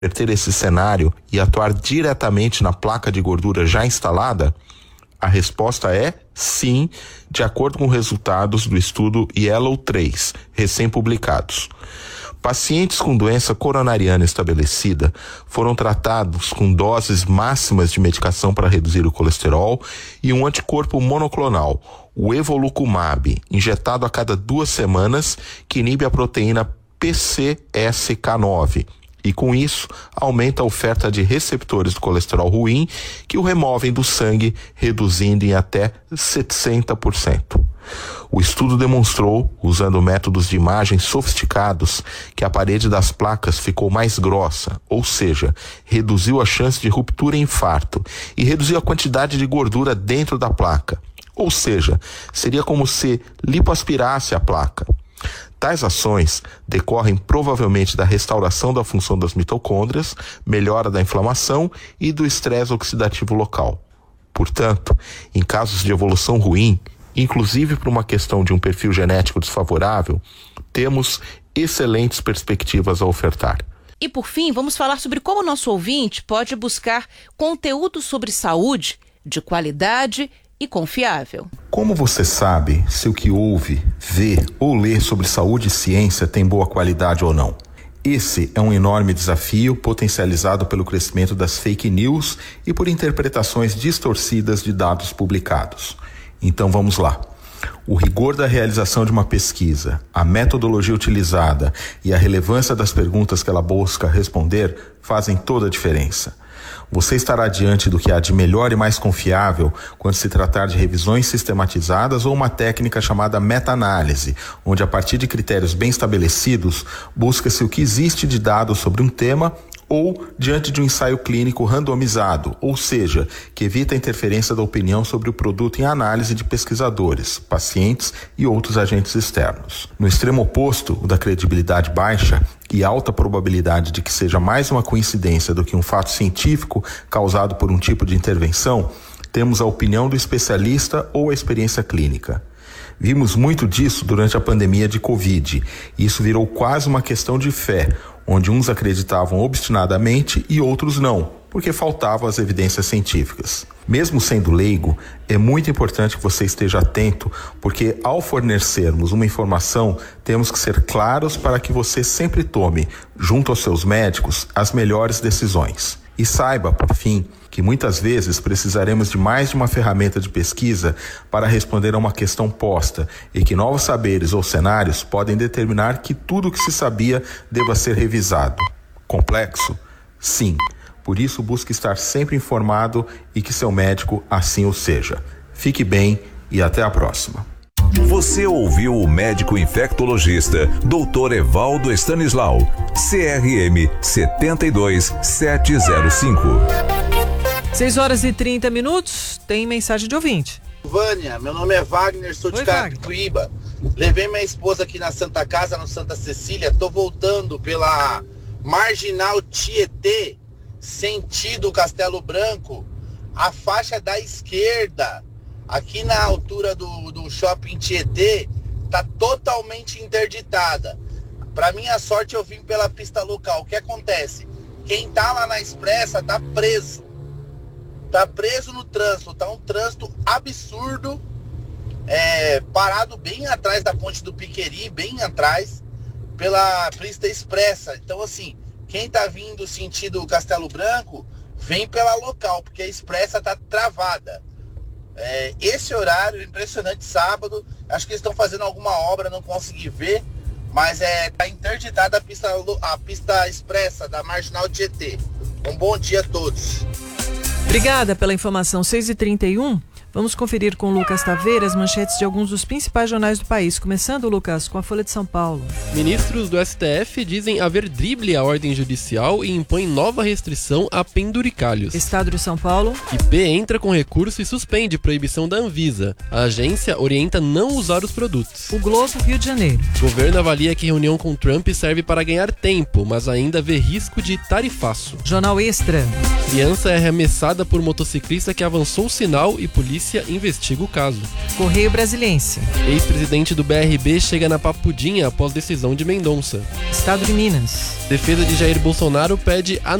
reverter esse cenário e atuar diretamente na placa de gordura já instalada? A resposta é sim, de acordo com resultados do estudo Yellow 3, recém-publicados. Pacientes com doença coronariana estabelecida foram tratados com doses máximas de medicação para reduzir o colesterol e um anticorpo monoclonal, o Evolucumab, injetado a cada 2 semanas, que inibe a proteína PCSK9. E com isso, aumenta a oferta de receptores do colesterol ruim que o removem do sangue, reduzindo em até 60%. O estudo demonstrou, usando métodos de imagem sofisticados, que a parede das placas ficou mais grossa, ou seja, reduziu a chance de ruptura e infarto, e reduziu a quantidade de gordura dentro da placa. Ou seja, seria como se lipoaspirasse a placa. Tais ações decorrem provavelmente da restauração da função das mitocôndrias, melhora da inflamação e do estresse oxidativo local. Portanto, em casos de evolução ruim, inclusive por uma questão de um perfil genético desfavorável, temos excelentes perspectivas a ofertar. E por fim, vamos falar sobre como o nosso ouvinte pode buscar conteúdo sobre saúde de qualidade e confiável. Como você sabe se o que ouve, vê ou lê sobre saúde e ciência tem boa qualidade ou não? Esse é um enorme desafio potencializado pelo crescimento das fake news e por interpretações distorcidas de dados publicados. Então vamos lá. O rigor da realização de uma pesquisa, a metodologia utilizada e a relevância das perguntas que ela busca responder fazem toda a diferença. Você estará diante do que há de melhor e mais confiável quando se tratar de revisões sistematizadas ou uma técnica chamada meta-análise, onde a partir de critérios bem estabelecidos, busca-se o que existe de dados sobre um tema ou diante de um ensaio clínico randomizado, ou seja, que evita a interferência da opinião sobre o produto em análise de pesquisadores, pacientes e outros agentes externos. No extremo oposto, o da credibilidade baixa e alta probabilidade de que seja mais uma coincidência do que um fato científico causado por um tipo de intervenção, temos a opinião do especialista ou a experiência clínica. Vimos muito disso durante a pandemia de Covid, e isso virou quase uma questão de fé, onde uns acreditavam obstinadamente e outros não, porque faltavam as evidências científicas. Mesmo sendo leigo, é muito importante que você esteja atento, porque ao fornecermos uma informação, temos que ser claros para que você sempre tome, junto aos seus médicos, as melhores decisões. E saiba, por fim, que muitas vezes precisaremos de mais de uma ferramenta de pesquisa para responder a uma questão posta e que novos saberes ou cenários podem determinar que tudo o que se sabia deva ser revisado. Complexo? Sim. Por isso, busque estar sempre informado e que seu médico assim o seja. Fique bem e até a próxima. Você ouviu o médico infectologista Dr. Evaldo Stanislau, CRM 72705. 6h30, tem mensagem de ouvinte. Vânia, meu nome é Wagner, sou de Carapicuíba. Levei minha esposa aqui na Santa Casa, no Santa Cecília. Tô voltando pela Marginal Tietê, sentido Castelo Branco. A faixa da esquerda, aqui na altura do Shopping Tietê, tá totalmente interditada. Para minha sorte, eu vim pela pista local. O que acontece? Quem tá lá na Expressa tá preso. Tá preso no trânsito. Tá um trânsito absurdo. Parado bem atrás da ponte do Piqueri, bem atrás, pela pista Expressa. Então, assim, quem tá vindo sentido Castelo Branco, vem pela local, porque a Expressa tá travada. Esse horário, impressionante, sábado, acho que eles estão fazendo alguma obra, não consegui ver, mas tá interditada a pista Expressa da Marginal Tietê. Um bom dia a todos. Obrigada pela informação. 6h31. Vamos conferir com o Lucas Taveira as manchetes de alguns dos principais jornais do país. Começando, Lucas, com a Folha de São Paulo. Ministros do STF dizem haver drible à ordem judicial e impõem nova restrição a penduricalhos. Estado de São Paulo. IP entra com recurso e suspende proibição da Anvisa. A agência orienta não usar os produtos. O Globo, Rio de Janeiro. Governo avalia que reunião com Trump serve para ganhar tempo, mas ainda vê risco de tarifaço. Jornal Extra. Criança é arremessada por motociclista que avançou o sinal e polícia polícia investiga o caso. Correio Brasiliense. Ex-presidente do BRB chega na Papudinha após decisão de Mendonça. Estado de Minas. Defesa de Jair Bolsonaro pede